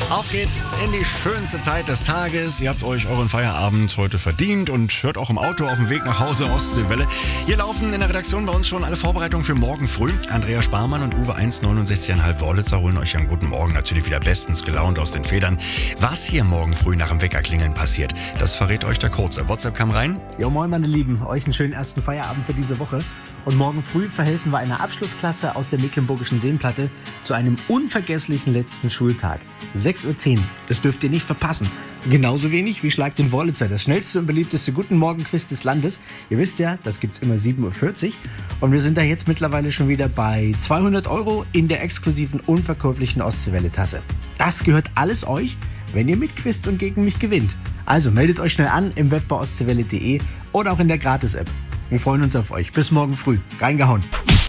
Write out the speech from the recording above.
Auf geht's in die schönste Zeit des Tages. Ihr habt euch euren Feierabend heute verdient und hört auch im Auto auf dem Weg nach Hause Ostseewelle. Hier laufen in der Redaktion bei uns schon alle Vorbereitungen für morgen früh. Andrea Sparmann und Uwe 1,69,5 Wollitzer holen euch am guten Morgen natürlich wieder bestens gelaunt aus den Federn. Was hier morgen früh nach dem Weckerklingeln passiert, das verrät euch der Kurze. WhatsApp kam rein. Jo, moin meine Lieben, euch einen schönen ersten Feierabend für diese Woche. Und morgen früh verhelfen wir einer Abschlussklasse aus der Mecklenburgischen Seenplatte zu einem unvergesslichen letzten Schultag. 6:10 Uhr, das dürft ihr nicht verpassen. Genauso wenig wie Schlag den Wollitzer, das schnellste und beliebteste Guten Morgen-Quiz des Landes. Ihr wisst ja, das gibt's immer 7:40 Uhr. Und wir sind da jetzt mittlerweile schon wieder bei 200 € in der exklusiven unverkäuflichen Ostseewelle-Tasse. Das gehört alles euch, wenn ihr mitquizt und gegen mich gewinnt. Also meldet euch schnell an im Web bei ostseewelle.de oder auch in der Gratis-App. Wir freuen uns auf euch. Bis morgen früh. Reingehauen.